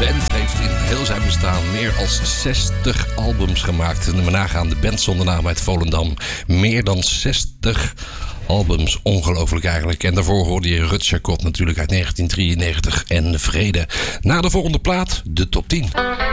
band heeft in heel zijn bestaan meer dan 60 albums gemaakt. En we nagaan, de band zonder naam uit Volendam. Meer dan 60 albums, ongelooflijk eigenlijk. En daarvoor hoorde je Rutger Kot natuurlijk uit 1993 en Vrede. Na de volgende plaat, de top 10.